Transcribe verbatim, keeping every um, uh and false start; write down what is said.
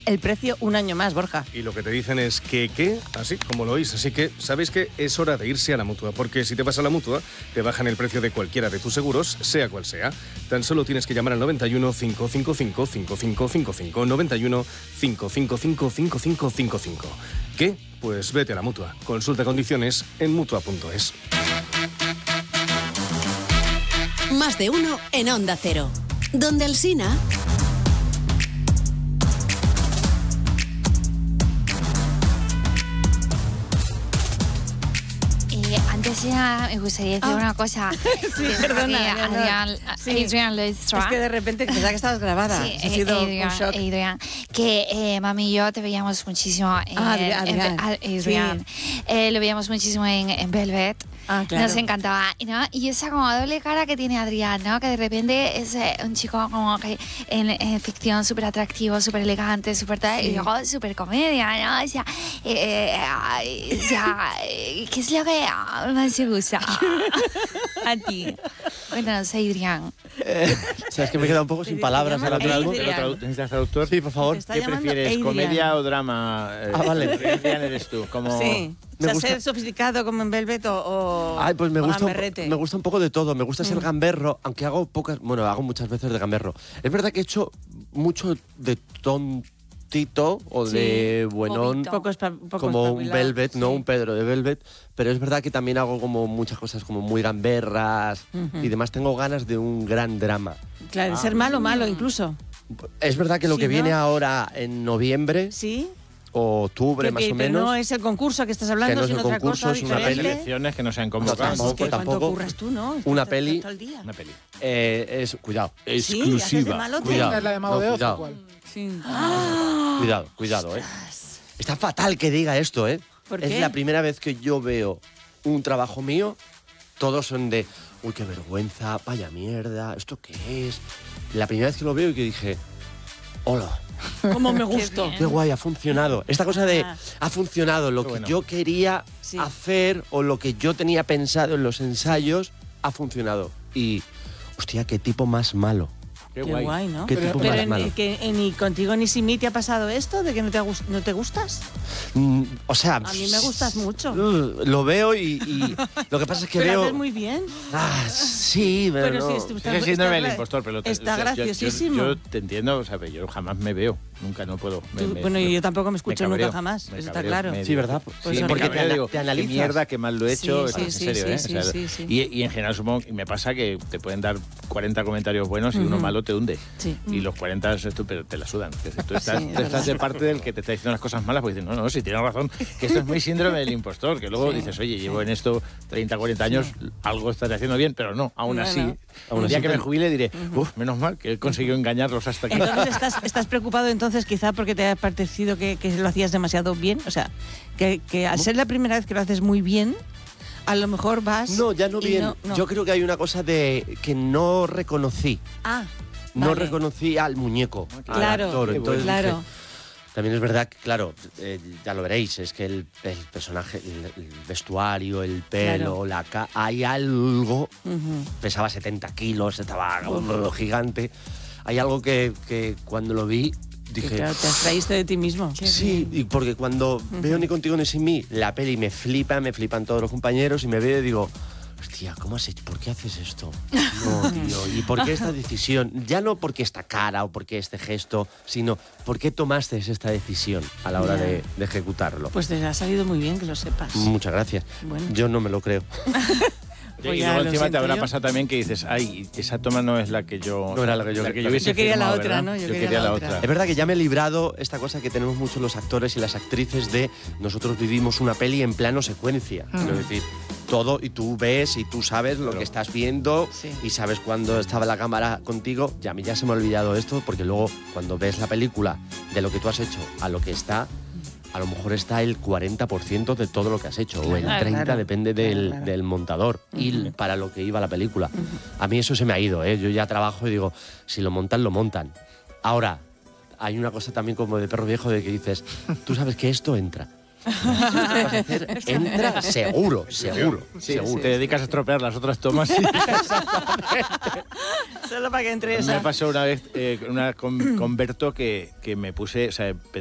el precio un año más, Borja. Y lo que te dicen es que, ¿qué? Así como lo oís. Así que, ¿sabéis qué? Es hora de irse a la Mutua, porque si te vas a la Mutua, te bajan el precio de cualquiera de tus seguros, sea cual sea. Tan solo tienes que llamar al noventa y uno, cinco cinco cinco, cinco cinco cinco cinco, noventa y uno, cinco cinco cinco, cinco cinco cinco cinco. ¿Qué? Pues vete a la Mutua. Consulta condiciones en mutua punto es. Más de uno en Onda Cero. Donde Alsina... Antes ya me gustaría decir ah. una cosa. Sí, perdona. Eh, Adrián, sí. Adrián Leistra. Es que de repente pensaba que estabas grabada. Sí, ha sido Adrián, un shock. Adrián, que eh, mami y yo te veíamos muchísimo. En, ah, Adrián. En, Adrián. Sí. Eh, lo veíamos muchísimo en, en Velvet. Ah, claro. Nos encantaba, ¿no? Y esa como doble cara que tiene Adrián, ¿no? Que de repente es eh, un chico como que en, en ficción súper atractivo, súper elegante, súper tal, sí. Y luego súper comedia, ¿no? O sea, eh, eh, o sea, ¿qué es lo que más te gusta a ti? Cuéntanos, Adrián. Eh, o sea, es que me he quedado un poco sin palabras ahora mismo. ¿Necesitas traductor? Sí, por favor. ¿Qué prefieres, Adrián. Comedia o drama? Ah, vale. Adrián eres tú, como... Sí. Me o sea, gusta... ser sofisticado como en Velvet o, o Ay, pues me o gusta, gamberrete. Me gusta un poco de todo. Me gusta ser mm. gamberro, aunque hago pocas... Bueno, hago muchas veces de gamberro. Es verdad que he hecho mucho de tontito o sí, de buenón, poco espa, poco como un Velvet, sí. no un Pedro de Velvet. Pero es verdad que también hago como muchas cosas como muy gamberras uh-huh. y demás. Tengo ganas de un gran drama. Claro, de ah, ser malo, malo incluso. Es verdad que lo sí, que ¿no? viene ahora en noviembre... Sí. O octubre, que, más que, o menos. No es el concurso que estás hablando, que no sino es el otra concurso, cosa es una diferente. peli. Elecciones que no se han convocado. No, tampoco, es que tampoco. Curras tú, ¿no? Una peli. Una peli. Eh, es, cuidado, ¿Sí? exclusiva. Cuidado. ¿Es la de Mago de Oz o cuál? Sí. Ah. Cuidado, cuidado, eh. Está fatal que diga esto, eh. ¿Por es qué? la primera vez que yo veo un trabajo mío. Todos son de, uy, qué vergüenza, vaya mierda, ¿esto qué es? La primera vez que lo veo y que dije, hola. ¿Cómo me gustó? Qué, qué guay, ha funcionado. Esta cosa de, ha funcionado, lo qué que bueno. yo quería sí. hacer o lo que yo tenía pensado en los ensayos, ha funcionado. Y, hostia, qué tipo más malo. Qué, qué guay. guay, ¿no? Qué pero tipo pero más en, malo. Que, ni contigo ni sin mí te ha pasado esto, de que no te, no te gustas. Mm, o sea... A mí me gustas mucho. Lo veo y, y lo que pasa es que pero veo... haces muy bien. Ah, sí, pero, pero no. sí, está, Sigue síndrome del impostor, pero... Está o sea, graciosísimo. Yo, yo, yo te entiendo, o sea, yo jamás me veo. Nunca, no puedo. Me, Tú, me, bueno, me, yo tampoco me escucho me cabreo, nunca jamás, eso está claro. Sí, ¿verdad? Pues sí, porque te, digo, te analizas. Qué mierda, qué mal lo he hecho, sí, sí, en sí, serio, sí, ¿eh? Sí, o sea, sí, sí. Y, y en general supongo, me pasa que te pueden dar cuarenta comentarios buenos y uh-huh. uno malo te hunde. Sí. Y los cuarenta tú, pero te la sudan. Tú estás, sí, tú estás de parte del que te está diciendo las cosas malas, porque dices, no, no, si tienes razón, que esto es muy síndrome del impostor, que luego sí, dices, oye, llevo sí. en esto treinta, cuarenta años, sí. algo estaré haciendo bien, pero no, aún no, así, no. Aún el día así que me jubile diré, uh-huh. uff, menos mal que he conseguido engañarlos hasta aquí. Entonces estás, estás preocupado entonces quizá porque te ha parecido que, que lo hacías demasiado bien, o sea, que, que al ser la primera vez que lo haces muy bien, a lo mejor vas... No, ya no bien, no, no. Yo creo que hay una cosa de que no reconocí. Ah, No vale. reconocí al muñeco, claro, al actor. Entonces claro. dije, también es verdad que, claro, eh, ya lo veréis, es que el, el personaje, el, el vestuario, el pelo, claro. la ca hay algo, uh-huh. pesaba setenta kilos, estaba uh-huh. gigante, hay algo que, que cuando lo vi dije... Que claro, te abstraíste de ti mismo. Sí, y porque cuando uh-huh. veo Ni contigo ni sin mí, la peli me flipa, me flipan todos los compañeros y me veo y digo... Hostia, ¿cómo has hecho? ¿Por qué haces esto? No, tío. ¿Y por qué esta decisión? Ya no porque esta cara o porque este gesto, sino ¿por qué tomaste esta decisión a la hora de, de ejecutarlo? Pues te ha salido muy bien, que lo sepas. Muchas gracias. Bueno. Yo no me lo creo. Pues y luego encima te habrá yo. pasado también que dices, ay, esa toma no es la que yo... No era la que yo, la que yo, hubiese yo quería firmado, la otra, ¿verdad? ¿no? Yo, yo quería, quería la, la otra. otra. Es verdad que ya me he librado esta cosa que tenemos muchos los actores y las actrices de nosotros vivimos una peli en plano secuencia. Mm. Es decir, todo y tú ves y tú sabes lo Pero, que estás viendo sí. y sabes cuándo estaba la cámara contigo. Ya a mí ya se me ha olvidado esto porque luego cuando ves la película de lo que tú has hecho a lo que está... a lo mejor está el cuarenta por ciento de todo lo que has hecho, claro, o el treinta por ciento, claro, depende del, claro, claro. del montador uh-huh. y para lo que iba la película. Uh-huh. A mí eso se me ha ido, ¿eh? Yo ya trabajo y digo, si lo montan, lo montan. Ahora, hay una cosa también como de perro viejo de que dices, tú sabes que esto entra. entra seguro, seguro, Sí, seguro. te dedicas a estropear las otras tomas. Solo para que entre Me esa. pasó una vez eh, una con, con Berto que, que me puse, o sea,